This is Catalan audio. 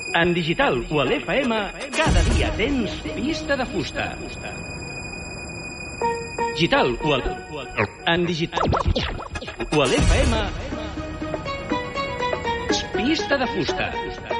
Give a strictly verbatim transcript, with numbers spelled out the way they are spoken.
En digital o a l'F M, cada dia tens Pista de Fusta. Digital o al... En digital o a l'F M, Pista de Fusta.